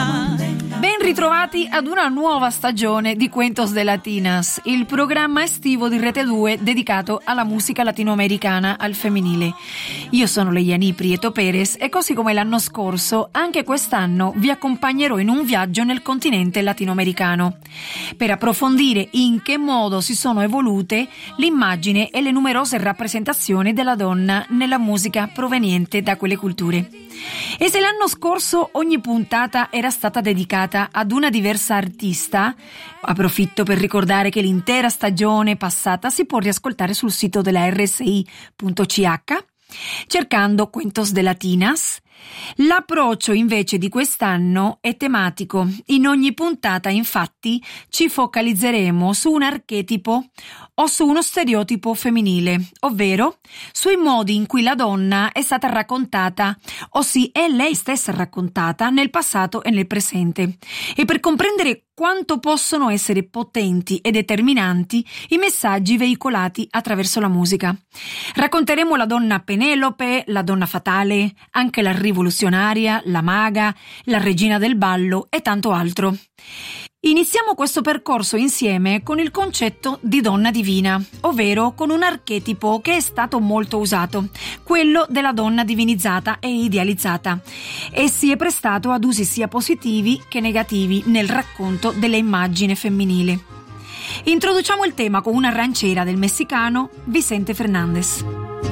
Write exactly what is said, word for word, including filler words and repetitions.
Ben ritrovati ad una nuova stagione di Cuentos de Latinas, il programma estivo di Rete due dedicato alla musica latinoamericana al femminile. Io sono Leiani Prieto Perez e così come l'anno scorso, anche quest'anno vi accompagnerò in un viaggio nel continente latinoamericano per approfondire in che modo si sono evolute l'immagine e le numerose rappresentazioni della donna nella musica proveniente da quelle culture. E se l'anno scorso ogni puntata era stata dedicata ad una diversa artista, approfitto per ricordare che l'intera stagione passata si può riascoltare sul sito della erre esse i punto ci acca, cercando Cuentos de Latinas. L'approccio invece di quest'anno è tematico. In ogni puntata, infatti, ci focalizzeremo su un archetipo o su uno stereotipo femminile, ovvero sui modi in cui la donna è stata raccontata o si è lei stessa raccontata nel passato e nel presente. E per comprendere quanto possono essere potenti e determinanti i messaggi veicolati attraverso la musica. Racconteremo la donna Penelope, la donna fatale, anche la rivoluzionaria, la maga, la regina del ballo e tanto altro. Iniziamo questo percorso insieme con il concetto di donna divina, ovvero con un archetipo che è stato molto usato, quello della donna divinizzata e idealizzata, e si è prestato ad usi sia positivi che negativi nel racconto dell'immagine femminile. Introduciamo il tema con una ranchera del messicano Vicente Fernández.